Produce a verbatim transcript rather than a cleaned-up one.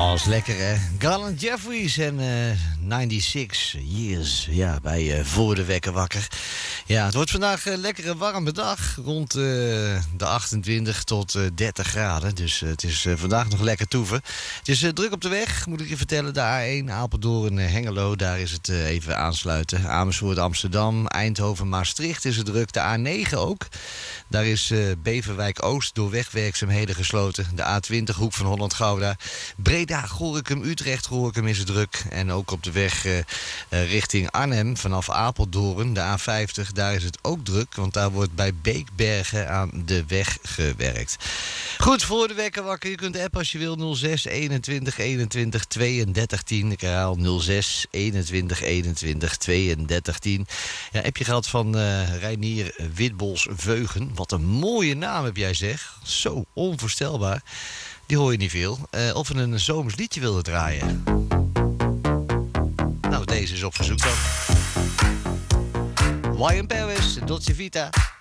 was lekker, hè? Garland Jeffries en uh, negenenzestig Years. Ja, bij uh, Voor de Wekker Wakker. Ja, het wordt vandaag een lekkere warme dag. Rond uh, de achtentwintig tot uh, dertig graden. Dus uh, het is uh, vandaag nog lekker toeven. Het is uh, druk op de weg, moet ik je vertellen. De A één, Apeldoorn, uh, Hengelo. Daar is het uh, even aansluiten. Amersfoort, Amsterdam, Eindhoven, Maastricht is het druk. De A negen ook. Daar is uh, Beverwijk Oost door wegwerkzaamheden gesloten. De A twintig, Hoek van Holland-Gouda. Breda, Gorinchem, Utrecht, Gorinchem is het druk. En ook op de weg uh, uh, richting Arnhem vanaf Apeldoorn, de A vijftig, daar is het ook druk. Want daar wordt bij Beekbergen aan de weg gewerkt. Goed, Voor de Wekker Wakker. Je kunt appen als je wil. nul zes eenentwintig eenentwintig tweeëndertig tien. Ik herhaal nul zes eenentwintig eenentwintig tweeëndertig tien. Ja, heb je gehad van uh, Reinier Witbols Veugen. Wat een mooie naam heb jij, zeg. Zo onvoorstelbaar. Die hoor je niet veel. Uh, of we een zomers liedje wilden draaien. Nou, deze is op verzoek dan. Y in Paris, Dolce Vita.